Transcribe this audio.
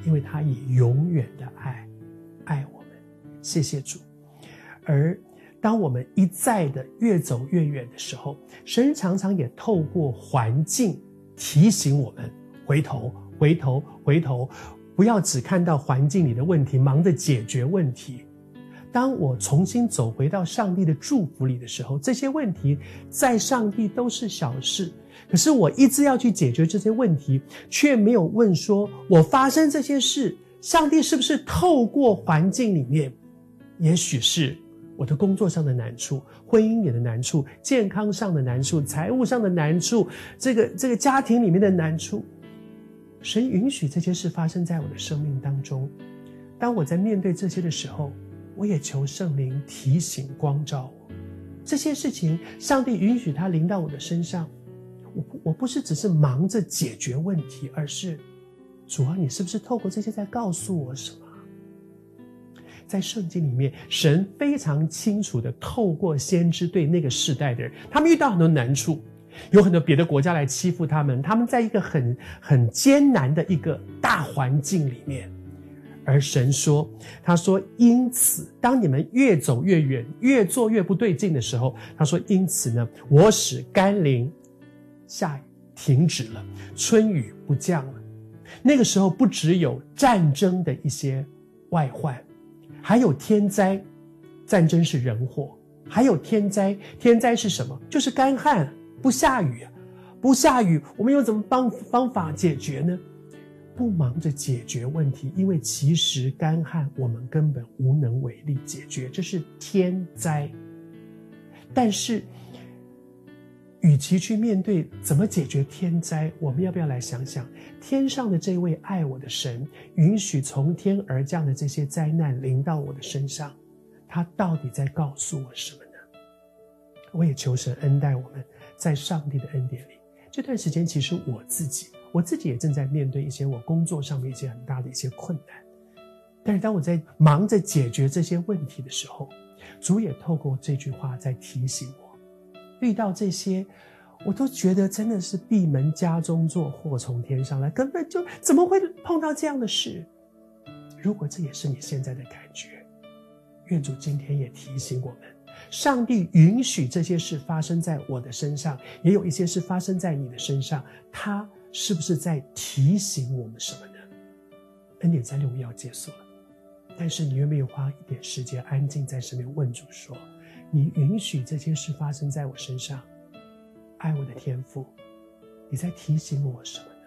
因为他以永远的爱我们。谢谢主。而当我们一再的越走越远的时候，神常常也透过环境提醒我们回头，不要只看到环境里的问题，忙着解决问题。当我重新走回到上帝的祝福里的时候，这些问题在上帝都是小事，可是我一直要去解决这些问题，却没有问说，我发生这些事，上帝是不是透过环境里面，也许是我的工作上的难处，婚姻里的难处，健康上的难处，财务上的难处，这个家庭里面的难处，神允许这些事发生在我的生命当中。当我在面对这些的时候，我也求圣灵提醒光照我，这些事情上帝允许它临到我的身上，我不是只是忙着解决问题，而是主啊，你是不是透过这些在告诉我什么？在圣经里面，神非常清楚的透过先知对那个世代的人，他们遇到很多难处，有很多别的国家来欺负他们，他们在一个很艰难的一个大环境里面。而神说，他说因此当你们越走越远，越做越不对劲的时候，他说因此呢，我使甘霖下雨停止了，春雨不降了。那个时候不只有战争的一些外患，还有天灾，战争是人祸，还有天灾，天灾是什么？就是干旱，不下雨我们用怎么方法解决呢？不忙着解决问题，因为其实干旱我们根本无能为力解决，这是天灾。但是与其去面对怎么解决天灾，我们要不要来想想，天上的这位爱我的神，允许从天而降的这些灾难临到我的身上，他到底在告诉我什么呢？我也求神恩待我们，在上帝的恩典里，这段时间其实我自己也正在面对一些我工作上面一些很大的一些困难，但是当我在忙着解决这些问题的时候，主也透过这句话在提醒我，遇到这些我都觉得真的是闭门家中坐，祸从天上来，根本就怎么会碰到这样的事？如果这也是你现在的感觉，愿主今天也提醒我们，上帝允许这些事发生在我的身上，也有一些事发生在你的身上，他是不是在提醒我们什么呢？恩典365要结束了，但是你愿不愿意花一点时间安静在身边问主说，你允许这些事发生在我身上，爱我的天父，你在提醒我什么呢？